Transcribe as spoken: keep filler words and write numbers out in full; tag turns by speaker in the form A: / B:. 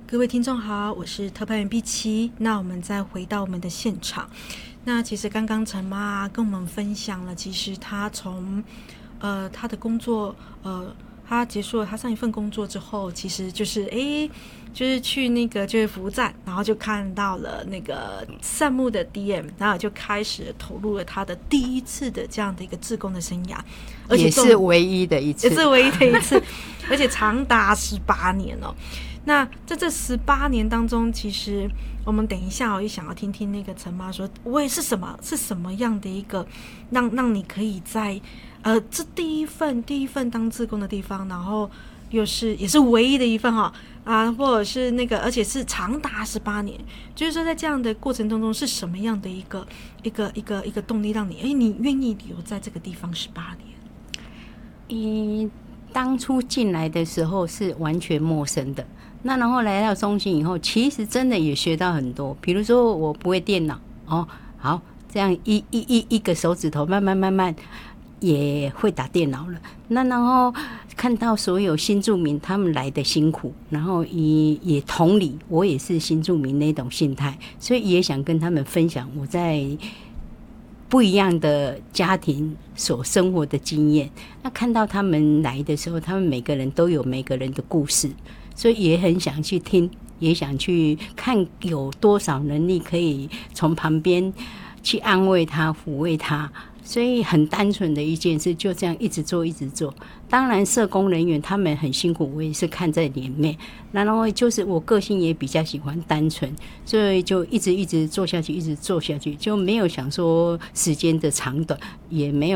A: 各位听众好，我是特派员碧琪。那我们再回到我们的现场。那其实刚刚陈妈跟我们分享了，其实她从呃她的工作呃。他结束了他上一份工作之后，其实就是诶，就是去那个就业服务站，然后就看到了那个善牧的 D M， 然后就开始投入了他的第一次的这样的一个志工的生涯，而且
B: 也是唯一的一次，
A: 也是唯一的一次，而且长达十八年哦。那在这十八年当中，其实我们等一下我也想要听听那个陈妈说，我也是什么是什么样的一个让让你可以在呃这第一份第一份当志工的地方，然后又是也是唯一的一份哈啊，或者是那个而且是长达十八年，就是说在这样的过程当中是什么样的一个一个一个一个动力让你哎你愿意留在这个地方十八年？
B: 嗯，当初进来的时候是完全陌生的。那然后来到中心以后，其实真的也学到很多。比如说我不会电脑哦，好，这样一一一一个手指头慢慢慢慢也会打电脑了。那然后看到所有新住民他们来的辛苦，然后也也同理，我也是新住民那种心态，所以也想跟他们分享我在不一样的家庭所生活的经验。那看到他们来的时候，他们每个人都有每个人的故事，所以也很想去听，也想去看有多少能力可以从旁边去安慰他、抚慰他。所以很单纯的一件事，就这样一直做一直做。当然社工人员他们很辛苦，我也是看在里面。然后就是我个性也比较喜欢单纯，所以就一直一直做下去，一直做下去，就没有想说时间的长短，也没有